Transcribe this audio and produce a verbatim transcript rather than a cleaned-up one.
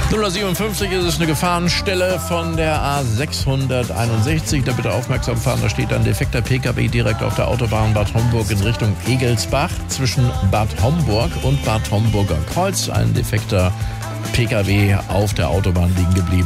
null Uhr siebenundfünfzig ist es eine Gefahrenstelle von der A sechshunderteinundsechzig. Da bitte aufmerksam fahren, da steht ein defekter P K W direkt auf der Autobahn Bad Homburg in Richtung Egelsbach zwischen Bad Homburg und Bad Homburger Kreuz. Ein defekter P K W auf der Autobahn liegen geblieben.